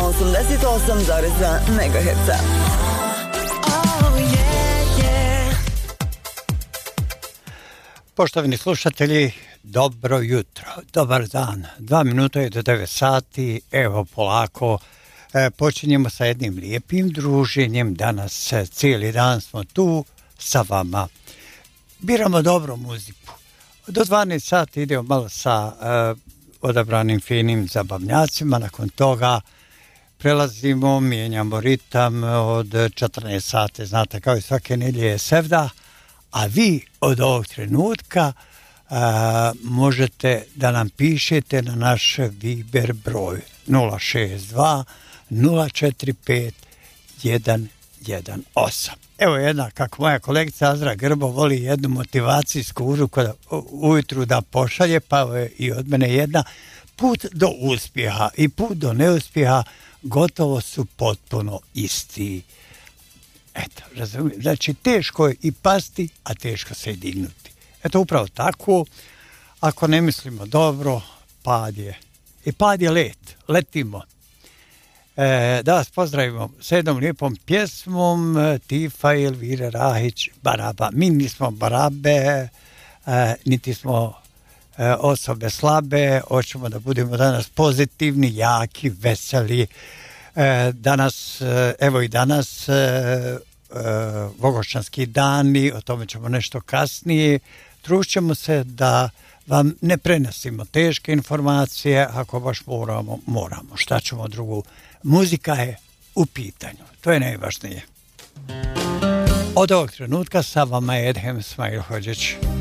88,2 MHz. Poštovani slušatelji, dobro jutro, dobar dan. 2 minuta je do 9 sati, evo polako počinjemo sa jednim lijepim druženjem. Danas cijeli dan smo tu sa vama. Biramo dobru muziku. Do 12 sati idemo malo sa odabranim finim zabavnjacima, nakon toga prelazimo, mijenjamo ritam od 14 sati, znate kao i svake nedjelje sevda, a vi od ovog trenutka možete da nam pišete na naš Viber broj 062 045 118. Evo jedna, kako moja kolegica Azra Grbo voli jednu motivacijsku uruku ujutru da pošalje, pa je i od mene jedna. Put do uspjeha i put do neuspjeha gotovo su potpuno isti. Eto, razumijem. Znači, teško je i pasti, a teško se i dignuti. Eto, upravo tako, ako ne mislimo dobro, pad je. I pad je let, letimo. Da vas pozdravimo s jednom lijepom pjesmom Tifa i Elvire Rahić, Baraba. Mi nismo barabe, niti smo osobe slabe, hoćemo da budemo danas pozitivni, jaki, veseli. Danas, evo i danas, Vogošćanski dani, o tome ćemo nešto kasnije. Trušćemo se da vam ne prenosimo teške informacije, ako baš moramo. Šta ćemo drugo? Muzika je u pitanju, to je najvažnije. Od ovog trenutka sa vama je Edhem Smajlhođić.